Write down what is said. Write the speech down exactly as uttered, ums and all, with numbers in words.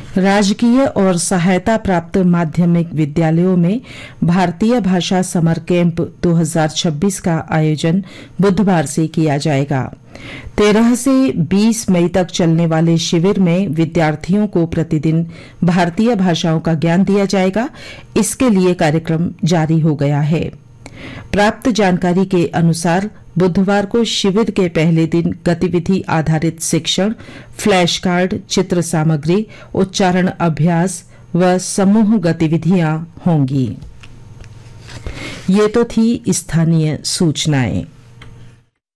राजकीय और सहायता प्राप्त माध्यमिक विद्यालयों में भारतीय भाषा समर कैंप दो हज़ार छब्बीस का आयोजन बुधवार से किया जाएगा। तेरह से बीस मई तक चलने वाले शिविर में विद्यार्थियों को प्रतिदिन भारतीय भाषाओं का ज्ञान दिया जाएगा। इसके लिए कार्यक्रम जारी हो गया है। प्राप्त जानकारी के अनुसार बुधवार को शिविर के पहले दिन गतिविधि आधारित शिक्षण, फ्लैश कार्ड, चित्र सामग्री, उच्चारण अभ्यास व समूह गतिविधियां होंगी। ये तो थी स्थानीय सूचनाएं।